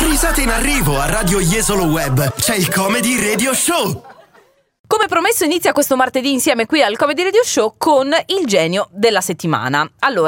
Risate in arrivo a Radio Jesolo Web. C'è il Comedy Radio Show. Come promesso inizia questo martedì insieme qui al Comedy Radio Show con il genio della settimana. Allora,